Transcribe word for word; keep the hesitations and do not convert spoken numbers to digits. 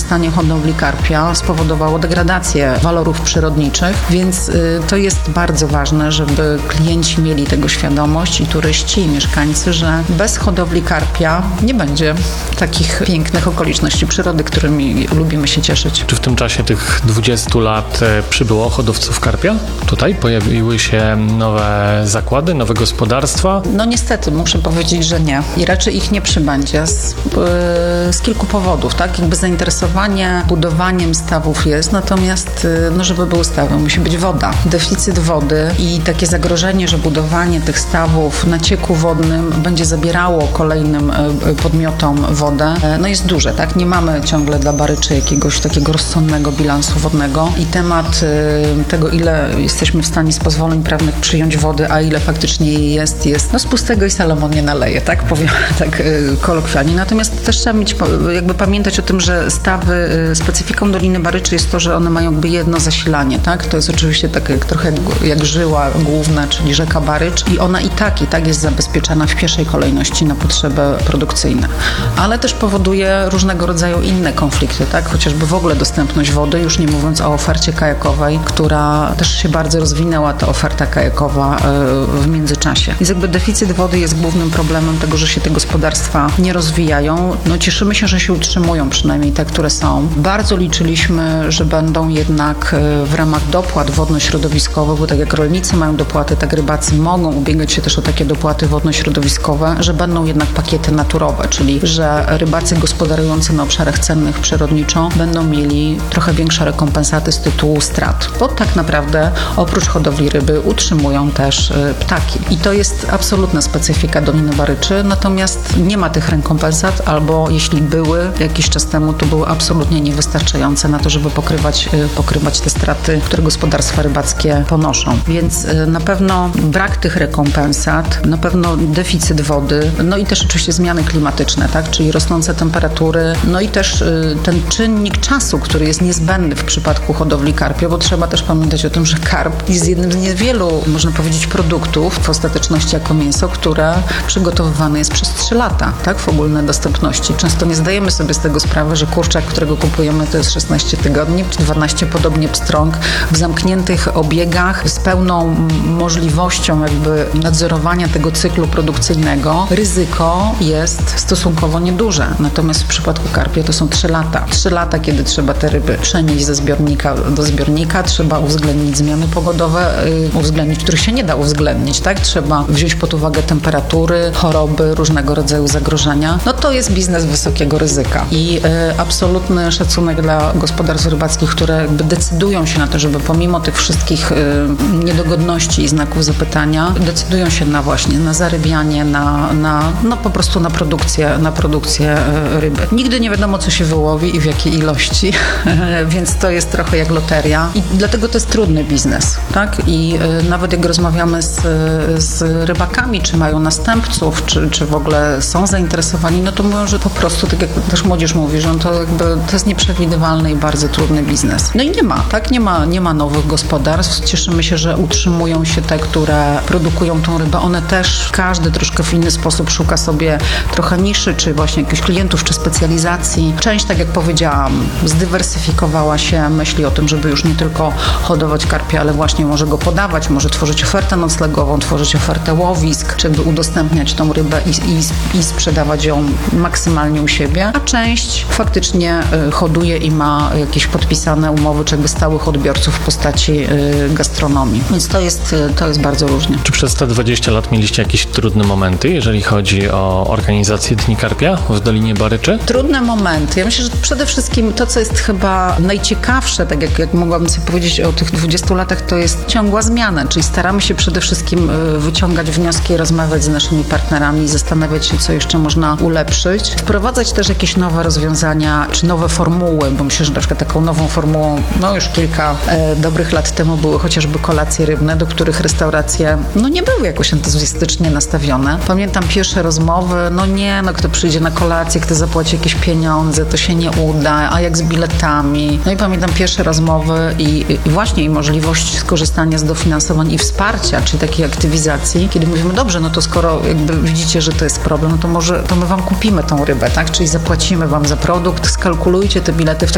wykorzystanie hodowli karpia spowodowało degradację walorów przyrodniczych, więc y, to jest bardzo ważne, żeby klienci mieli tego świadomość i turyści, i mieszkańcy, że bez hodowli karpia nie będzie takich pięknych okoliczności przyrody, którymi lubimy się cieszyć. Czy w tym czasie tych dwudziestu lat przybyło hodowców karpia? Tutaj pojawiły się nowe zakłady, nowe gospodarstwa? No niestety, muszę powiedzieć, że nie. I raczej ich nie przybędzie z, yy, z kilku powodów, tak? Jakby zainteresowanie budowaniem stawów jest, natomiast no, żeby były stawy, musi być woda. Deficyt wody i takie zagrożenie, że budowanie tych stawów na cieku wodnym będzie zabierało kolejnym podmiotom wodę, no jest duże, tak? Nie mamy ciągle dla Baryczy jakiegoś takiego rozsądnego bilansu wodnego i temat tego, ile jesteśmy w stanie z pozwoleń prawnych przyjąć wody, a ile faktycznie jej jest, jest no z pustego i Salomon nie naleje, tak? Powiem tak kolokwialnie. Natomiast też trzeba mieć, jakby pamiętać o tym, że stawy, specyfiką Doliny Baryczy jest to, że one mają jakby jedno zasilanie, tak? To jest oczywiście tak jak, trochę jak, jak żyła główna, czyli rzeka Barycz i ona i tak, i tak jest zabezpieczana w pierwszej kolejności na potrzeby produkcyjne. Ale też powoduje różnego rodzaju inne konflikty, tak? Chociażby w ogóle dostępność wody, już nie mówiąc o ofercie kajakowej, która też się bardzo rozwinęła, ta oferta kajakowa w międzyczasie. Więc jakby deficyt wody jest głównym problemem tego, że się te gospodarstwa nie rozwijają. No cieszymy się, że się utrzymują, przynajmniej te, które są. Bardzo liczyliśmy, że będą jednak w ramach dopłat wodno-środowiskowych, bo tak jak rolnicy mają dopłaty, tak rybacy mogą ubiegać się też o takie dopłaty wodno-środowiskowe, że będą jednak pakiety naturowe, czyli że rybacy gospodarujący na obszarach cennych przyrodniczo będą mieli trochę większe rekompensaty z tytułu strat. Bo tak naprawdę oprócz hodowli ryby utrzymują też ptaki. I to jest absolutna specyfika Doliny Baryczy, natomiast nie ma tych rekompensat, albo jeśli były jakiś czas temu, to były absolutnie niewystarczające na to, żeby pokrywać, pokrywać te straty, które gospodarstwa rybackie ponoszą. Więc na pewno brak tych rekompensat, na pewno deficyt wody, no i też oczywiście zmiany klimatyczne, tak, czyli rosnące temperatury, no i też ten czynnik czasu, który jest niezbędny w przypadku hodowli karpia, bo trzeba też pamiętać o tym, że karp jest jednym z niewielu, można powiedzieć, produktów w ostateczności jako mięso, które przygotowywane jest przez trzy lata, tak, w ogólnej dostępności. Często nie zdajemy sobie z tego sprawy, że kurczak, którego kupujemy, to jest szesnaście tygodni, czy dwanaście, podobnie pstrąg, w zamkniętych obiegach z pełną możliwością jakby nadzorowania tego cyklu produkcyjnego. Ryzyko jest stosunkowo nieduże. Natomiast w przypadku karpia to są trzy lata. Trzy lata, kiedy trzeba te ryby przenieść ze zbiornika do zbiornika, trzeba uwzględnić zmiany pogodowe, yy, uwzględnić, których się nie da uwzględnić, tak? Trzeba wziąć pod uwagę temperatury, choroby, różnego rodzaju zagrożenia. No to jest biznes wysokiego ryzyka. I yy, absolutny szacunek dla gospodarstw rybackich, które jakby decydują się na to, żeby pomimo tych wszystkich yy, niedogodności i znaków zapytania, decydują się na właśnie, na zarybianie, na, na no po prostu na produkcję, na produkcję yy, ryby. Nigdy nie wiadomo, co się wyłowi i w jakiej ilości, więc to jest trochę jak loteria. I dlatego to jest trudny biznes, tak? I yy, nawet jak rozmawiamy z, z rybakami, czy mają następców, czy, czy w ogóle są zainteresowani, no to mówią, że po prostu, tak jak też młodzież mówi, że to jakby to jest nieprzewidywalny i bardzo trudny biznes. No i nie ma, tak? Nie ma, nie ma nowych gospodarstw. Cieszymy się, że utrzymują się te, które produkują tą rybę. One też, każdy troszkę w inny sposób szuka sobie trochę niszy, czy właśnie jakichś klientów, czy specjalizacji. Część, tak jak powiedziałam, zdywersyfikowała się, myśli o tym, żeby już nie tylko hodować karpia, ale właśnie może go podawać, może tworzyć ofertę noclegową, tworzyć ofertę łowisk, czy by udostępniać tą rybę i, i, i sprzedawać ją maksymalnie u siebie, a część faktycznie y, hoduje i ma jakieś podpisane umowy, czy jakby stałych odbiorców w postaci y, gastronomii. Więc to jest, y, to jest bardzo różnie. Czy przez te dwadzieścia lat mieliście jakieś trudne momenty, jeżeli chodzi o organizację Dni Karpia w Dolinie Baryczy? Trudne momenty. Ja myślę, że przede wszystkim to, co jest chyba najciekawsze, tak jak, jak mogłabym sobie powiedzieć o tych dwudziestu latach, to jest ciągła zmiana, czyli staramy się przede wszystkim wyciągać wnioski, rozmawiać z naszymi partnerami, zastanawiać się, co jeszcze można ulepszyć, wprowadzać też jakieś nowe rozwiązania, czy nowe formuły, bo myślę, że na przykład taką nową formułą, no już kilka e, dobrych lat temu były chociażby kolacje rybne, do których restauracje, no nie były jakoś entuzjastycznie nastawione. Pamiętam pierwsze rozmowy, no nie, no kto przyjdzie na kolację, kto zapłaci jakieś pieniądze, to się nie uda, a jak z biletami. No i pamiętam pierwsze rozmowy i, i właśnie i możliwość skorzystania z dofinansowań i wsparcia, czyli takiej aktywizacji, kiedy mówimy, dobrze, no to skoro jakby widzicie, że to jest problem, no to może to my wam kupimy tą rybę, tak? Czyli zapłacimy wam za produkt, skalkulujcie te bilety w